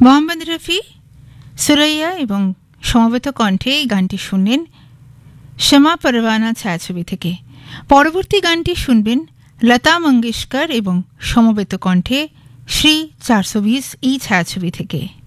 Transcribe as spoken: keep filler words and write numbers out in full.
মোহাম্মদ রফি, সুরাইয়া এবং সমবেত কণ্ঠে এই গানটি শুনলেন শ্যামা পরওয়ানা ছায়াছবি থেকে। পরবর্তী গানটি শুনবেন লতা মঙ্গেশকর এবং সমবেত কণ্ঠে শ্রী চারশো বিশ এই ছায়াছবি থেকে।